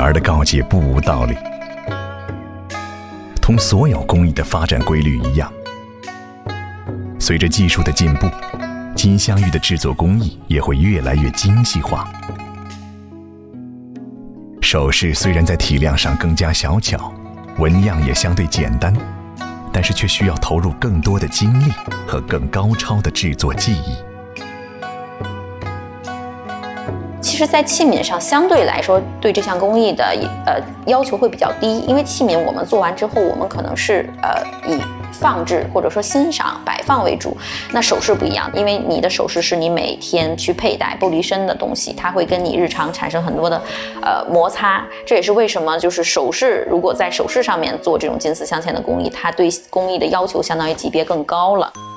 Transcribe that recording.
儿的告诫不无道理。同所有工艺的发展规律一样，随着技术的进步，金镶玉的制作工艺也会越来越精细化。首饰虽然在体量上更加小巧，纹样也相对简单，但是却需要投入更多的精力和更高超的制作技艺。 其实在器皿上相对来说对这项工艺的要求会比较低，因为器皿我们做完之后，我们可能是以放置或者说欣赏摆放为主。那首饰不一样，因为你的首饰是你每天去佩戴不离身的东西，它会跟你日常产生很多的摩擦。这也是为什么就是首饰如果在首饰上面做这种金丝镶嵌的工艺，它对工艺的要求相当于级别更高了。